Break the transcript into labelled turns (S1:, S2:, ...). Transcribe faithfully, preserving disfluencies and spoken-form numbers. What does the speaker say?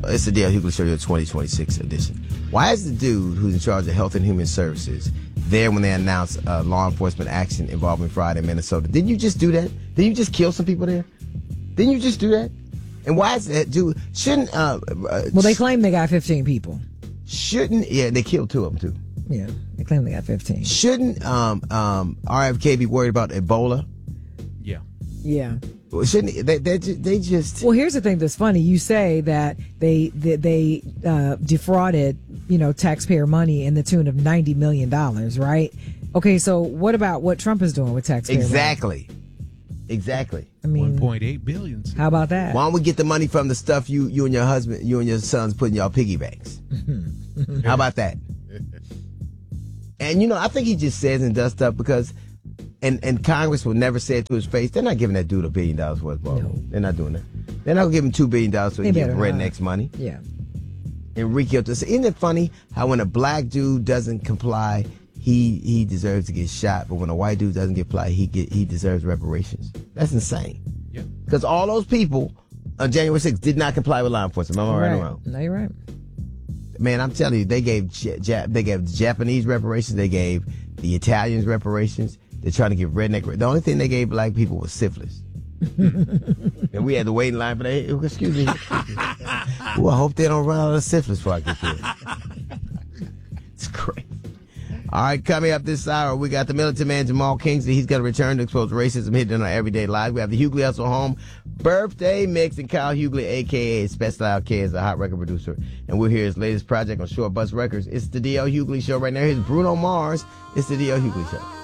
S1: It's the D L Hughley Show, your twenty twenty-six edition. Why is the dude who's in charge of Health and Human Services there when they announced uh, law enforcement action involving fraud in Minnesota? Didn't you just do that? Didn't you just kill some people there? Didn't you just do that? And why is that dude? Shouldn't uh, uh
S2: well, they claim they got fifteen people. Shouldn't
S1: yeah, they killed two of them too.
S2: Yeah, they claim they got fifteen.
S1: Shouldn't um um R F K be worried about Ebola?
S3: Yeah.
S2: Yeah.
S1: Well, shouldn't they? They, they just.
S2: Well, here's the thing that's funny. You say that they that they uh, defrauded, you know, taxpayer money in the tune of ninety million dollars, right? Okay, so what about what Trump is doing with taxpayer
S1: exactly.
S2: money?
S1: Exactly.
S2: I mean,
S3: one point eight billion.
S2: How about that?
S1: Why don't we get the money from the stuff you you and your husband, you and your sons put in your piggy banks? How about that? And you know, I think he just says and does stuff because. And and Congress will never say it to his face. They're not giving that dude a billion dollars worth of ball. No. They're not doing that. They're not going to give him two billion dollars so he can get rednecks money.
S2: Yeah.
S1: Enrique, isn't it funny how when a black dude doesn't comply, he he deserves to get shot, but when a white dude doesn't comply, he get he deserves reparations? That's insane.
S3: Yeah.
S1: Because all those people on January sixth did not comply with law enforcement. Am I right or wrong?
S2: No, you're right.
S1: Man, I'm telling you, they gave Jap- they gave the Japanese reparations, they gave the Italians reparations. They're trying to give redneck. The only thing they gave black people was syphilis. And we had to wait in line for that. Excuse me. Well, I hope they don't run out of syphilis before I get there. It's crazy. All right, coming up this hour, we got the militant man Jamal Kingsley. He's going to return to expose racism hidden in our everyday lives. We have the Hughley Hustle Home birthday mix, and Kyle Hughley, a k a. Special Out K, is a hot record producer. And we'll hear his latest project on Short Bus Records. It's the D L Hughley Show right now. Here's Bruno Mars. It's the D L Hughley Show.